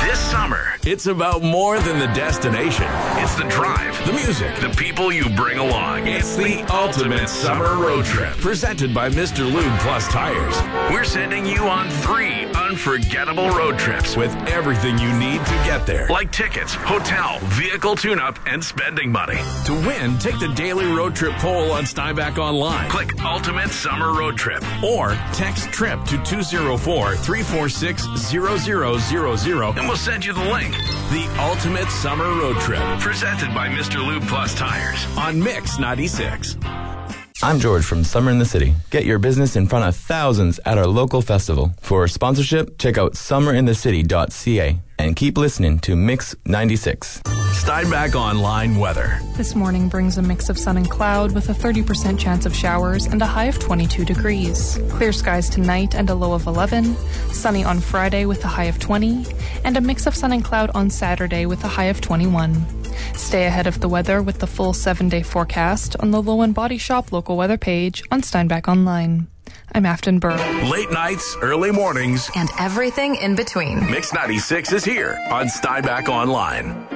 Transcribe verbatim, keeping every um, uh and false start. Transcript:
This summer, it's about more than the destination. It's the drive, the music, the people you bring along. It's the ultimate summer road trip. Presented by Mister Lube Plus Tires. We're sending you on three unforgettable road trips with everything you need to get there. Like tickets, hotel, vehicle tune-up, and spending money. To win, take the daily road trip poll on Steinbach Online. Click Ultimate Summer Road Trip. Or text TRIP to two zero four, three four six, zero zero zero zero and we'll send you the link. The Ultimate Summer Road Trip. Presented by Mister Lube Plus Tires on Mix ninety-six. I'm George from Summer in the City. Get your business in front of thousands at our local festival. For sponsorship, check out summer in the city dot c a and keep listening to Mix ninety-six. Steinbach Online weather. This morning brings a mix of sun and cloud with a thirty percent chance of showers and a high of twenty-two degrees. Clear skies tonight and a low of eleven. Sunny on Friday with a high of twenty. And a mix of sun and cloud on Saturday with a high of twenty-one. Stay ahead of the weather with the full seven-day forecast on the Low and Body Shop local weather page on Steinbach Online. I'm Afton Burr. Late nights, early mornings, and everything in between. Mix ninety-six is here on Steinbach Online.